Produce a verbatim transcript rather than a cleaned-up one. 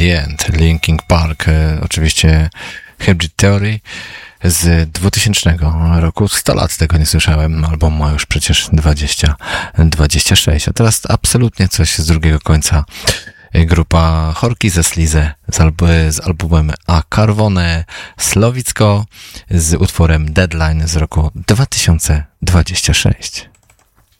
the End, Linkin Park, e, oczywiście Hybrid Theory z dwutysięcznego roku. sto lat tego nie słyszałem, album ma już przecież dwadzieścia, dwadzieścia sześć, a teraz absolutnie coś z drugiego końca. Grupa Chorki ze Slize z, alb- z albumem A Carvone Slowicko z utworem Deadline z roku dwa tysiące dwudziestego szóstego.